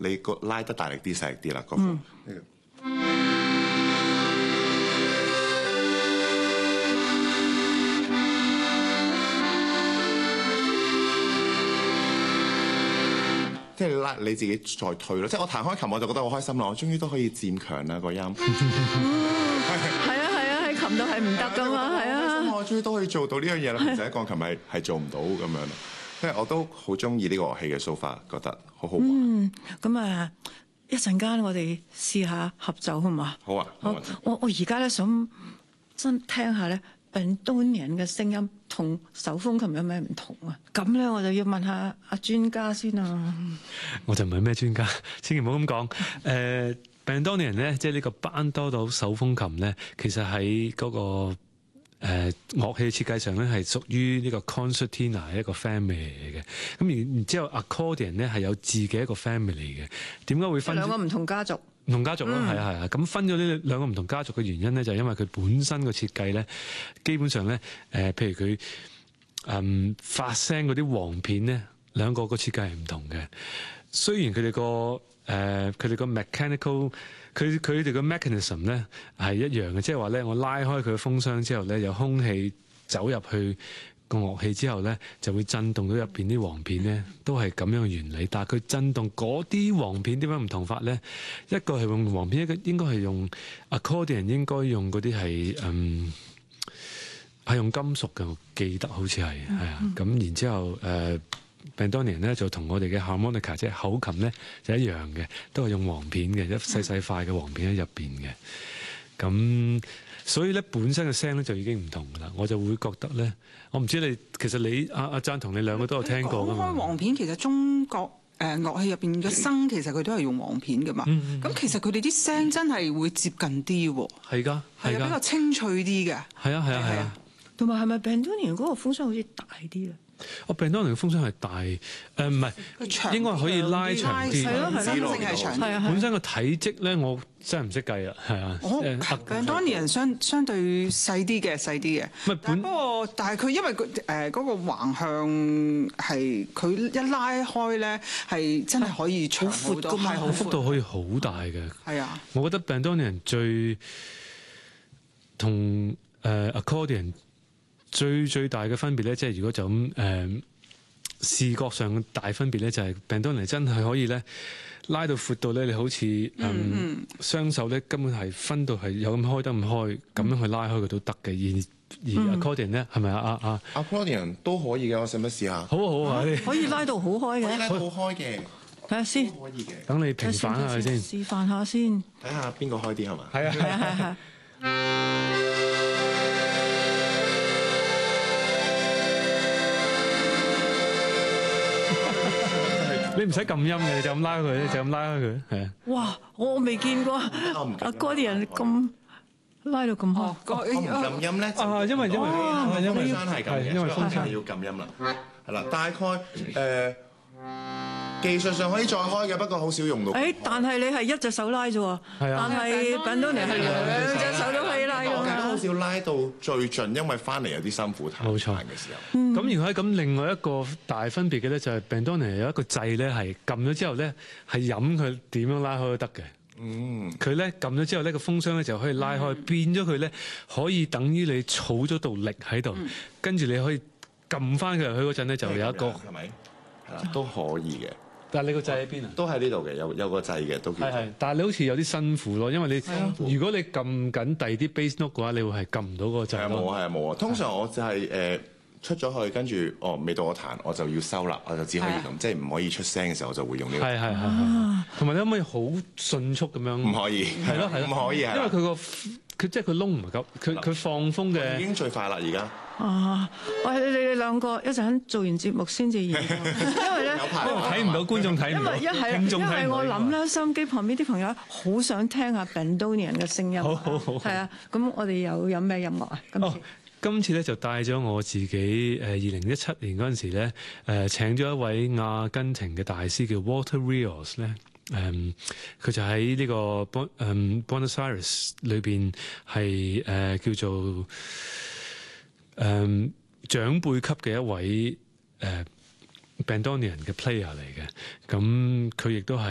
你個拉得大力啲、細力啲啦，嗰個。即係拉你自己再退咯，即係我彈開琴我就覺得好開心啦，我終於都可以漸強啦個音。 係啊，喺琴度係唔得噶嘛，係啊。 我終於都可以做到呢樣嘢啦，其實喺鋼琴係做唔到咁樣咯。因為我都好中意呢個樂器嘅 so far，覺得好好玩。 咁啊，一陣間我哋試下合奏好嘛？ 好啊，好。 我而家咧想真聽下咧，Bandonian 嘅聲音同手風琴有咩唔同啊？咁咧我就要問下阿專家先啊。 我就唔係咩專家，千祈唔好咁講。Bandonian 咧，即係呢個班多島手風琴咧，其實喺嗰個樂器設計上咧係屬於呢個 concertina 一個 family 嚟嘅。咁然之後 accordion 咧係有自己一個 family 嘅。點解會分兩個唔同家族？ 唔同家族咯，係啊。咁分咗呢兩個唔同家族嘅原因咧，就係因為佢本身個設計咧，基本上咧譬如佢發聲嗰啲簧片咧，兩個個設計係唔同嘅。雖然佢哋個 mechanical， 佢哋個 mechanism 咧係一樣嘅，即係話咧，我拉開佢嘅風箱之後咧，有空氣走入去個樂器之後咧，就會震動到入邊啲簧片咧，都係咁樣嘅原理。但係佢震動嗰啲簧片點樣唔同法咧？一個係用簧片，一個應該係用 accordion， 應該用嗰啲係用金屬嘅，我記得好似係啊。咁然之後Bandonian 咧就同我哋嘅 harmonica 即係口琴咧就一樣嘅，都係用簧片嘅，一細細塊嘅簧片喺入邊嘅。咁所以咧本身嘅聲咧就已經唔同噶啦。我就會覺得咧，我唔知其實你阿贊同你兩個都有聽過噶嘛。 講開簧片，其實中國樂器入邊嘅笙其實佢都係用簧片噶嘛。咁其實佢哋啲聲真係會接近啲喎。 係㗎，係比較清脆啲嘅。 係啊。 同埋係咪 Bandonian 嗰個風箱好似大啲啊 ？Bandonian 嘅風箱係大，唔係應該可以拉長啲，本身個體積咧，我真係唔識計啊，係啊。 Bandonian 相對細啲嘅，但係佢因為嗰個橫向係佢一拉開咧，係真係可以長好多， 幅度可以好大嘅。 係啊， 我覺得 Bandonian 最同accordion。最大嘅分別咧，即係如果就咁視覺上嘅大分別咧，就係 Bandonian 真係可以咧拉到闊到咧，你好似雙手咧根本係分到係有咁開得咁開，咁樣去拉開佢都得嘅。而 accordion 咧係咪啊 ？accordion 都可以嘅，我使乜試下？ 好啊！ 可以拉到好開嘅， 拉到好開嘅， 睇下先。 可以嘅。 等你平反下先， 示範下先。 睇下邊個開啲係嘛？ 係啊。你唔使撳音嘅，你就咁拉佢，就咁拉開佢，係啊！ 哇，我未見過accordion咁拉到咁開。 我唔撳音咧， 因為風箱係咁嘅，因為風箱要撳音啦。係啦，大概技術上可以再開嘅，不過好少用到。 但係你係一隻手拉啫喎，但係 Bandonian係兩隻手都可以拉㗎。 我好少拉到最盡，因為翻嚟有啲辛苦彈嘅時候。 咁如果咁，另外一個大分別嘅咧，就係 Bandonian 有一個掣咧，係撳咗之後咧，係飲佢點樣拉開都得嘅。佢咧撳咗之後咧，個風箱咧就可以拉開，變咗佢咧可以等於你儲咗道力喺度，跟住你可以撳翻佢入去嗰陣咧，就有一個係咪？係啦，都可以嘅。 但係你個掣喺邊啊？ 都喺呢度嘅，有個掣嘅都叫。 係，但係你好似有啲辛苦咯，因為你如果你撳緊第二啲 bass note 嘅話，你會係撳唔到嗰個掣咯。 冇啊！通常我就係出咗去，跟住未到我彈，我就要收啦，我就只可以咁，即係唔可以出聲嘅時候，我就會用呢個。 係。同埋你可唔可以好迅速咁樣？ 唔可以。係咯，唔可以係。 因為佢即係佢窿唔夠，佢放風嘅。 已經最快啦，而家。 喂，你哋兩個一陣做完節目先至研究，因為咧睇唔到觀眾睇唔到，聽眾睇唔到。 因為我諗咧，收音機旁邊啲朋友好想聽下 Bandonian 嘅聲音。好。係啊，咁我哋有咩音樂啊？ 今次咧就帶咗我自己2017年嗰陣時咧請咗一位阿根廷嘅大師叫 Walter Rios 咧。佢就喺呢個Buenos Aires 裏邊係叫做長輩級嘅一位Bandonian 嘅 player 嚟嘅，咁佢亦都係